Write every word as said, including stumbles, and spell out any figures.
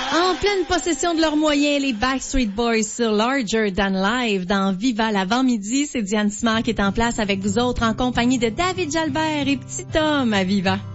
En pleine possession de leurs moyens, les Backstreet Boys sur Larger Than Life dans Viva l'avant-midi. C'est Diane Simard qui est en place avec vous autres en compagnie de David Jalbert et Petit Tom à Viva.